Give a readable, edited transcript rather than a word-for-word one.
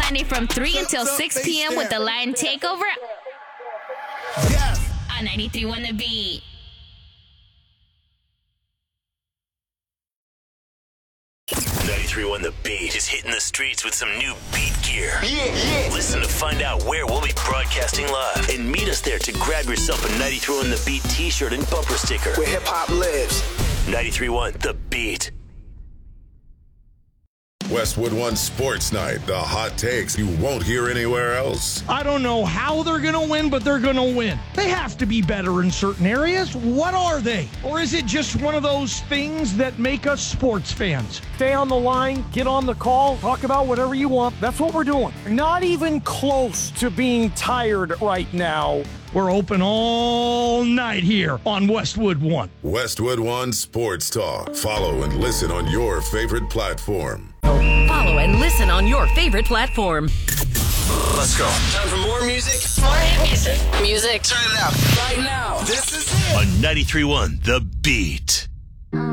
Sunday from 3 until 6 p.m. with the Lion Takeover on 93.1 The Beat. The Beat is hitting the streets with some new beat gear. Yeah. Listen to find out where we'll be broadcasting live, and meet us there to grab yourself a 93.1 The Beat t-shirt and bumper sticker. Where hip-hop lives. 93.1 The Beat. Westwood One Sports Night, the hot takes you won't hear anywhere else. I don't know how they're going to win, but they're going to win. They have to be better in certain areas. What are they? Or is it just one of those things that make us sports fans? Stay on the line, get on the call, talk about whatever you want. That's what we're doing. Not even close to being tired right now. We're open all night here on Westwood One. Westwood One Sports Talk. Follow and listen on your favorite platform. Follow and listen on your favorite platform. Let's go. Time for more music? More hit music. Music. Turn it up. Right now. This is it. On 93.1 The Beat.